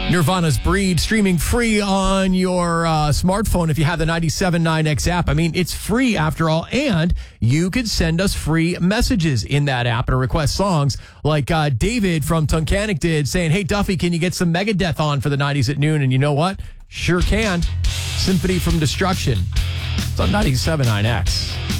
Nirvana's Breed, streaming free on your smartphone if you have the 97.9X app. I mean, it's free after all, and you could send us free messages in that app and request songs like David from Tunkhannock did, saying, hey, Duffy, can you get some Megadeth on for the 90s at noon? And you know what? Sure can. Symphony from Destruction. It's on 97.9X.